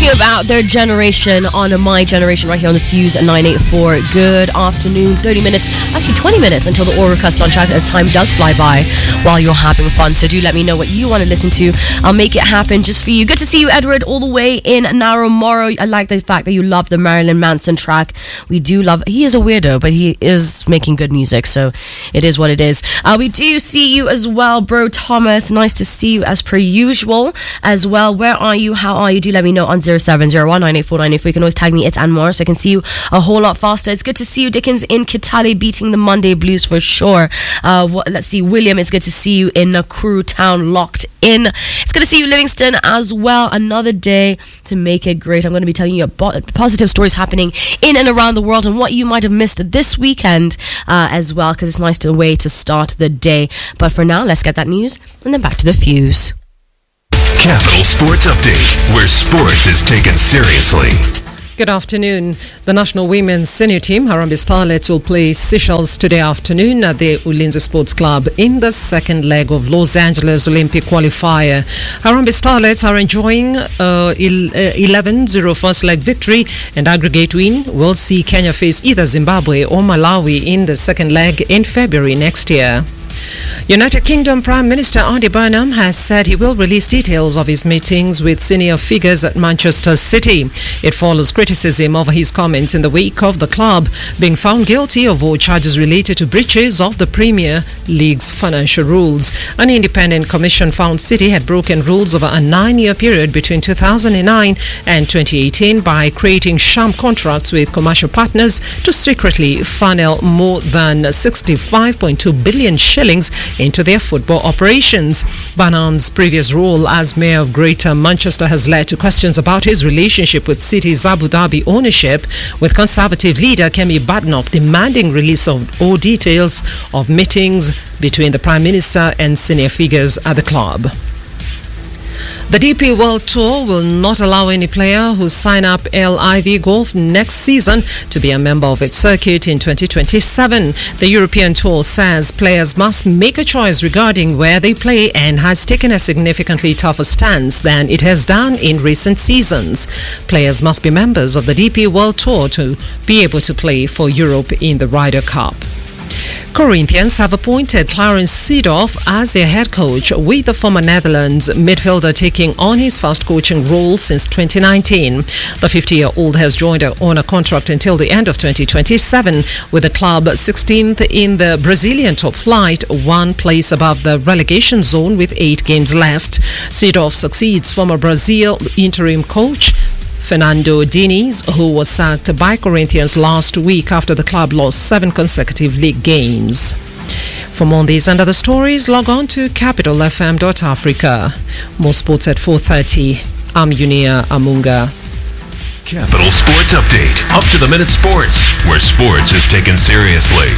talking about their generation on My Generation right here on the Fuse at 984. Good afternoon. 30 minutes, actually 20 minutes until the Oricast on track, as time does fly by while you're having fun. So do let me know what you want to listen to. I'll make it happen just for you. Good to see you, Edward, all the way in Narromoro. I like the fact that you love the Marilyn Manson track. We do love, he is a weirdo, but he is making good music, so it is what it is. We do see you as well, bro Thomas. Nice to see you as per usual as well. Where are you? How are you? Do let me know on 0701984984. You can always tag me, it's Anne Moore, so I can see you a whole lot faster. It's good to see you, Dickens, in Kitale, beating the Monday Blues for sure. Let's see, William, it's good to see you in Nakuru Town, locked in. It's good to see you, Livingston, as well. Another day to make it great. I'm going to be telling you positive stories happening in and around the world and what you might have missed this weekend as well, because it's nice way to start the day. But for now, let's get that news and then back to the Fuse. Capital Sports Update, where sports is taken seriously. Good afternoon. The national women's senior team, Harambee Starlets, will play Seychelles today afternoon at the Ulinzi Sports Club in the second leg of Los Angeles Olympic qualifier. Harambee Starlets are enjoying 11-0 first leg victory, and aggregate win will see Kenya face either Zimbabwe or Malawi in the second leg in February next year. United Kingdom Prime Minister Andy Burnham has said he will release details of his meetings with senior figures at Manchester City. It follows criticism over his comments in the wake of the club being found guilty of all charges related to breaches of the Premier League's financial rules. An independent commission found City had broken rules over a 9-year period between 2009 and 2018 by creating sham contracts with commercial partners to secretly funnel more than 65.2 billion shillings into their football operations. Burnham's previous role as mayor of Greater Manchester has led to questions about his relationship with City's Abu Dhabi ownership, with Conservative leader Kemi Badenoch demanding release of all details of meetings between the Prime Minister and senior figures at the club. The DP World Tour will not allow any player who sign up LIV Golf next season to be a member of its circuit in 2027. The European Tour says players must make a choice regarding where they play and has taken a significantly tougher stance than it has done in recent seasons. Players must be members of the DP World Tour to be able to play for Europe in the Ryder Cup. Corinthians have appointed Clarence Seedorf as their head coach, with the former Netherlands midfielder taking on his first coaching role since 2019. The 50-year-old has joined on a contract until the end of 2027, with the club 16th in the Brazilian top flight, one place above the relegation zone with 8 games left. Seedorf succeeds former Brazil interim coach Fernando Diniz, who was sacked by Corinthians last week after the club lost 7 consecutive league games. For more on these and other stories, log on to capitalfm.africa. More sports at 4:30. I'm Unia Amunga. Capital Sports Update, up to the minute sports, where sports is taken seriously.